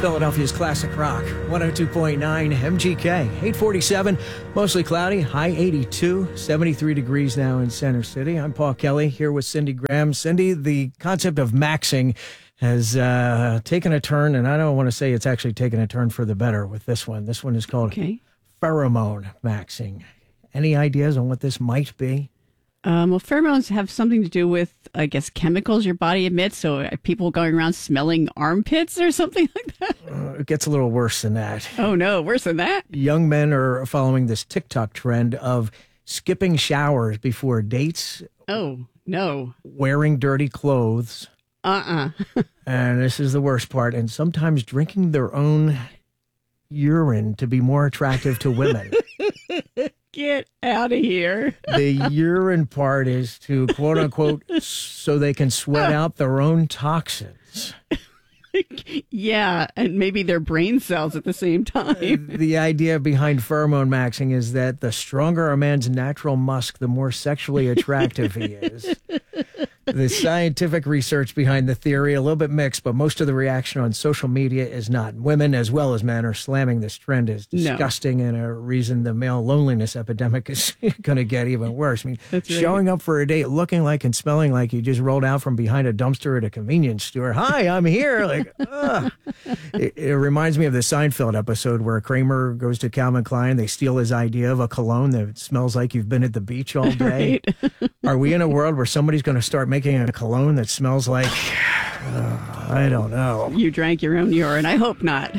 Philadelphia's classic rock, 102.9 MGK, 847, mostly cloudy, high 82, 73 degrees now in Center City. I'm Paul Kelly here with Cindy Graham. Cindy, the concept of maxing has taken a turn, and I don't want to say it's actually taken a turn for the better with this one. This one is called pheromone maxing. Any ideas on what this might be? Well, pheromones have something to do with, I guess, chemicals your body emits. So people going around smelling armpits or something like that? It gets a little worse than that. Oh, no. Worse than that? Young men are following this TikTok trend of skipping showers before dates. Oh, no. Wearing dirty clothes. And this is the worst part. And sometimes drinking their own urine to be more attractive to women. Get out of here. The urine part is to, quote unquote, so they can sweat out their own toxins. Yeah, and maybe their brain cells at the same time. The idea behind pheromone maxing is that the stronger a man's natural musk, the more sexually attractive he is. The scientific research behind the theory, a little bit mixed, but most of the reaction on social media is not. Women as well as men are slamming this trend as disgusting and a reason the male loneliness epidemic is going to get even worse. I mean, showing up for a date looking like and smelling like you just rolled out from behind a dumpster at a convenience store. Hi, I'm here. Like, it reminds me of the Seinfeld episode where Kramer goes to Calvin Klein. They steal his idea of a cologne that smells like you've been at the beach all day. Right. Are we in a world where somebody's going to start making a cologne that smells like, I don't know. You drank your own urine. I hope not.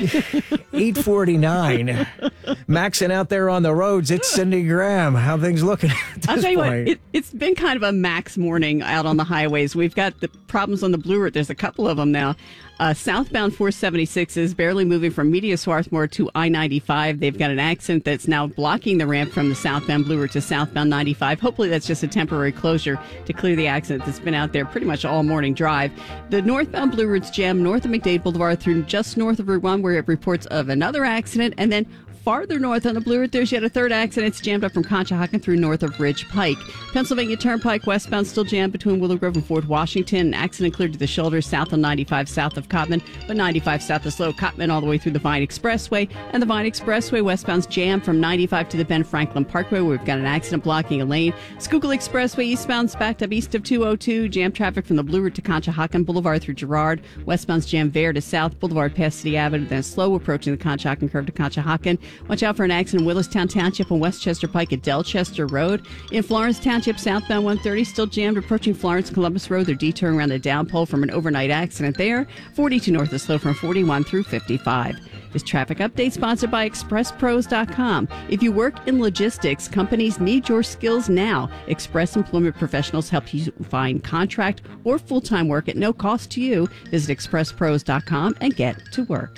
8:49. Maxing out there on the roads. It's Cindy Graham. How things looking at this I'll tell you point? what, it's been kind of a max morning out on the highways. We've got the problems on the Blue Route. There's a couple of them now. Southbound 476 is barely moving from Media Swarthmore to I-95. They've got an accident that's now blocking the ramp from the southbound Blue Route to southbound 95. Hopefully that's just a temporary closure to clear the accident that's been out there pretty much all morning drive. The northbound Blue Route's jammed north of McDade Boulevard through just north of Route 1, where it reports of another accident, and then farther north on the Blue Route, there's yet a third accident. It's jammed up from Conshohocken through north of Ridge Pike. Pennsylvania Turnpike westbound still jammed between Willow Grove and Fort Washington. An accident cleared to the shoulders south on 95 south of Cottman, but 95 south is slow. Cottman all the way through the Vine Expressway. And the Vine Expressway westbound's jammed from 95 to the Ben Franklin Parkway, where we've got an accident blocking a lane. Schuylkill Expressway eastbound's backed up east of 202. Jammed traffic from the Blue Route to Conshohocken Boulevard through Girard. Westbound's jammed there to South Boulevard past City Avenue, then slow approaching the Conshohocken curve to Conshohocken. Watch out for an accident in Willistown Township on Westchester Pike at Delchester Road. In Florence Township, southbound 130 still jammed approaching Florence Columbus Road. They're detouring around the downpole from an overnight accident there. 42 north is slow from 41 through 55. This traffic update sponsored by ExpressPros.com. If you work in logistics, companies need your skills now. Express Employment Professionals help you find contract or full-time work at no cost to you. Visit ExpressPros.com and get to work.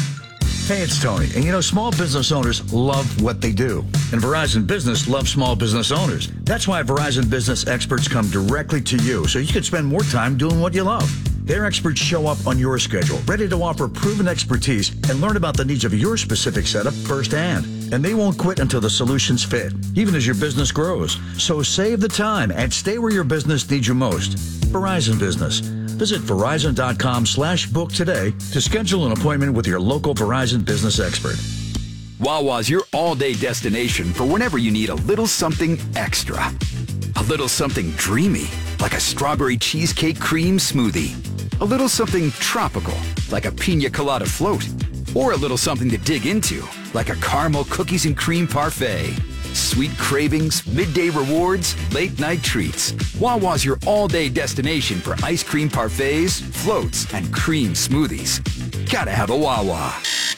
Hey, it's Tony. And you know, small business owners love what they do. And Verizon Business loves small business owners. That's why Verizon Business experts come directly to you, so you can spend more time doing what you love. Their experts show up on your schedule, ready to offer proven expertise and learn about the needs of your specific setup firsthand. And they won't quit until the solutions fit, even as your business grows. So save the time and stay where your business needs you most. Verizon Business. Visit Verizon.com/book today to schedule an appointment with your local Verizon Business expert. Wawa's your all-day destination for whenever you need a little something extra. A little something dreamy, like a strawberry cheesecake cream smoothie. A little something tropical, like a pina colada float. Or a little something to dig into, like a caramel cookies and cream parfait. Sweet cravings, midday rewards, late-night treats. Wawa's your all-day destination for ice cream parfaits, floats, and cream smoothies. Gotta have a Wawa.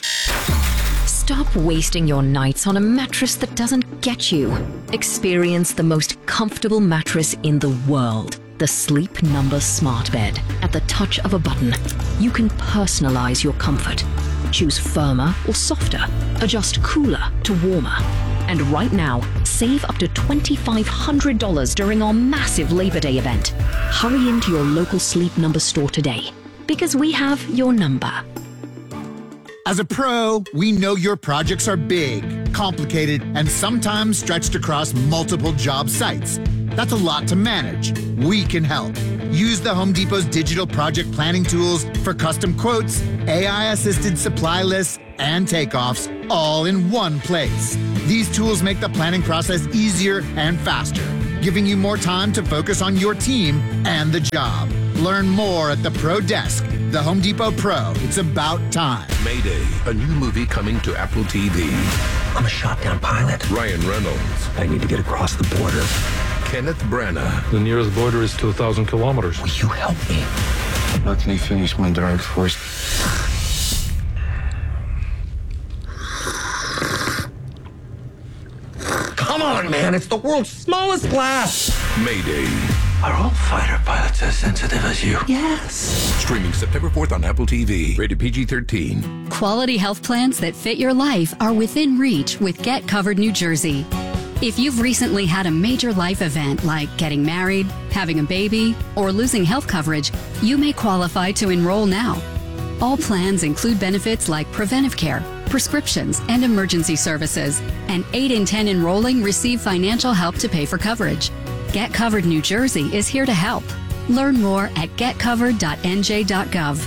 Stop wasting your nights on a mattress that doesn't get you. Experience the most comfortable mattress in the world. The Sleep Number Smart Bed. At the touch of a button, you can personalize your comfort. Choose firmer or softer. Adjust cooler to warmer. And right now, save up to $2,500 during our massive Labor Day event. Hurry into your local Sleep Number store today, because we have your number. As a pro, we know your projects are big, complicated, and sometimes stretched across multiple job sites. That's a lot to manage. We can help. Use the Home Depot's digital project planning tools for custom quotes, AI-assisted supply lists, and takeoffs all in one place. These tools make the planning process easier and faster, giving you more time to focus on your team and the job. Learn more at the Pro Desk. The Home Depot Pro. It's about time. Mayday, a new movie coming to Apple TV. I'm a shotgun pilot. Ryan Reynolds. I need to get across the border. Kenneth Branagh. The nearest border is 2,000 kilometers. Will you help me? Let me finish my drink first. Come on, man. It's the world's smallest glass. Mayday. Are all fighter pilots as sensitive as you? Yes. Streaming September 4th on Apple TV. Rated PG-13. Quality health plans that fit your life are within reach with Get Covered New Jersey. If you've recently had a major life event like getting married, having a baby, or losing health coverage, you may qualify to enroll now. All plans include benefits like preventive care, prescriptions, and emergency services, and 8 in 10 enrolling receive financial help to pay for coverage. Get Covered New Jersey is here to help. Learn more at getcovered.nj.gov.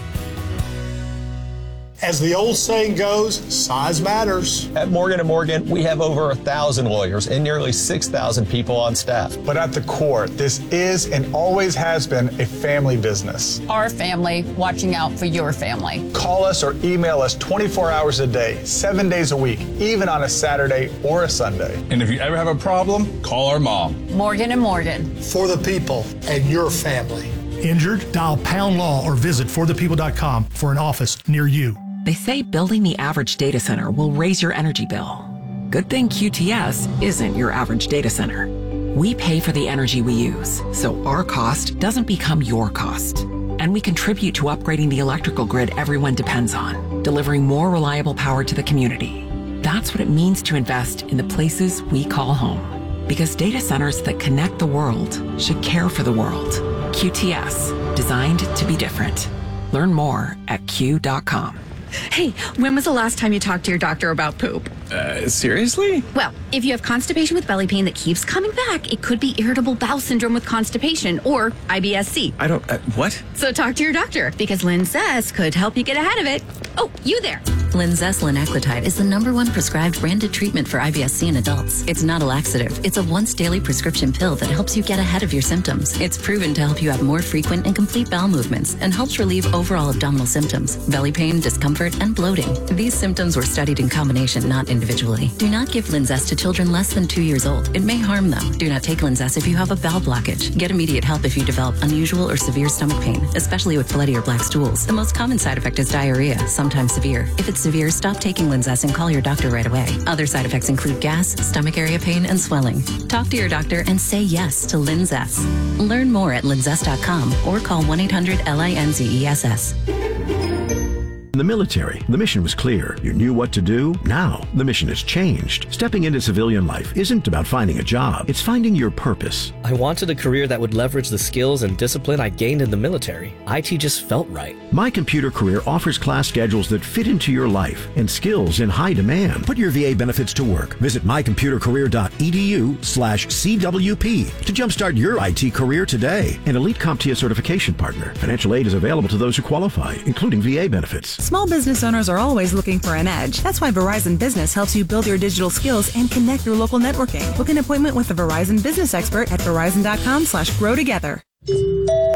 As the old saying goes, size matters. At Morgan & Morgan, we have over 1,000 lawyers and nearly 6,000 people on staff. But at the core, this is and always has been a family business. Our family watching out for your family. Call us or email us 24 hours a day, 7 days a week, even on a Saturday or a Sunday. And if you ever have a problem, call our mom. Morgan & Morgan. For the people and your family. Injured? Dial Pound Law or visit forthepeople.com for an office near you. They say building the average data center will raise your energy bill. Good thing QTS isn't your average data center. We pay for the energy we use, so our cost doesn't become your cost. And we contribute to upgrading the electrical grid everyone depends on, delivering more reliable power to the community. That's what it means to invest in the places we call home. Because data centers that connect the world should care for the world. QTS, designed to be different. Learn more at Q.com. Hey, when was the last time you talked to your doctor about poop? Seriously? Well, if you have constipation with belly pain that keeps coming back, it could be irritable bowel syndrome with constipation or IBS-C. I don't, what? So talk to your doctor, because Linzess could help you get ahead of it. Oh, you there. Linzess linaclotide is the #1 prescribed branded treatment for IBS-C in adults. It's not a laxative. It's a once daily prescription pill that helps you get ahead of your symptoms. It's proven to help you have more frequent and complete bowel movements and helps relieve overall abdominal symptoms, belly pain, discomfort, and bloating. These symptoms were studied in combination, not individually. Do not give Linzess to children less than 2 years old. It may harm them. Do not take Linzess if you have a bowel blockage. Get immediate help if you develop unusual or severe stomach pain, especially with bloody or black stools. The most common side effect is diarrhea, sometimes severe. If it's severe, stop taking Linzess and call your doctor right away. Other side effects include gas, stomach area pain, and swelling. Talk to your doctor and say yes to Linzess. Learn more at linzess.com or call 1-800-LINZESS. In the military, the mission was clear. You knew what to do. Now, the mission has changed. Stepping into civilian life isn't about finding a job. It's finding your purpose. I wanted a career that would leverage the skills and discipline I gained in the military. IT just felt right. My Computer Career offers class schedules that fit into your life and skills in high demand. Put your VA benefits to work. Visit mycomputercareer.edu/CWP to jumpstart your IT career today. An elite CompTIA certification partner. Financial aid is available to those who qualify, including VA benefits. Small business owners are always looking for an edge. That's why Verizon Business helps you build your digital skills and connect your local networking. Book an appointment with a Verizon business expert at verizon.com/grow together.